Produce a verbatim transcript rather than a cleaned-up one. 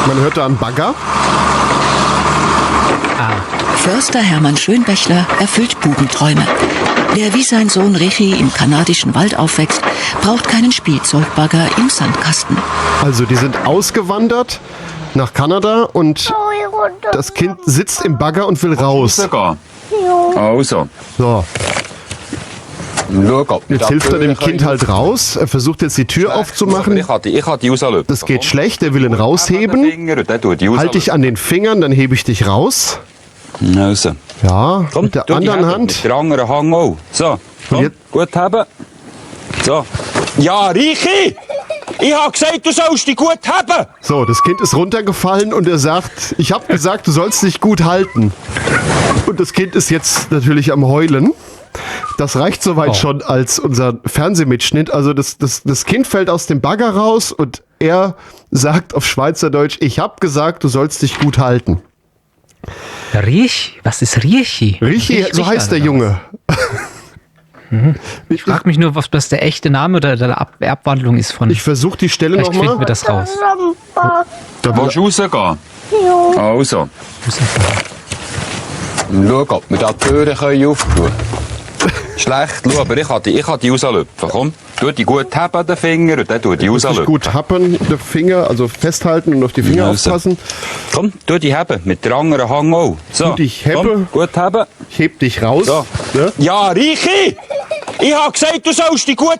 Man hört da einen Bagger. Förster Hermann Schönbächler erfüllt Bubenträume. Der wie sein Sohn Richie im kanadischen Wald aufwächst, braucht keinen Spielzeugbagger im Sandkasten. Also die sind ausgewandert nach Kanada und das Kind sitzt im Bagger und will raus. Also. So. Jetzt hilft er dem Kind halt raus. Er versucht jetzt die Tür aufzumachen. Ich kann die, ich kann die rauslöpfen. Das geht schlecht, er will ihn rausheben. Halt dich an den Fingern, dann hebe ich dich raus. Also. Ja, Komm, mit der tu die anderen Hände, Hand. Mit der anderen Hand auch. So, komm, jetzt- gut haben. So. Ja, Richi! Ich hab gesagt, du sollst dich gut haben! So, das Kind ist runtergefallen und er sagt, ich habe gesagt, du sollst dich gut halten. Und das Kind ist jetzt natürlich am Heulen. Das reicht soweit Oh. schon als unser Fernsehmitschnitt. Also das, das, das Kind fällt aus dem Bagger raus und er sagt auf Schweizerdeutsch, ich habe gesagt, du sollst dich gut halten. Riech? Was ist Riechi? Richi, so heißt der Junge. Ich frage mich nur, was das der echte Name oder der Ab Abwandlung ist von. Ich versuche die Stelle Vielleicht finden wir nochmal. das raus. Da willst du rausgehen? Also. Schau, ob wir da die Türen öffnen können. Schlecht, schau, aber ich kann die, ich kann die rauslöpfen. Komm, tu die gut haben, den Finger, und dann tu die Muss ich rauslöpfen. gut happen, den Finger, also festhalten und auf die Finger Also. aufpassen. Komm, tu die haben, mit der anderen Hand auch. So, Tu dich hebe. komm, gut haben. Ich heb dich raus. So. Ja? Ja, Richi! Ich hab gesagt, du sollst dich gut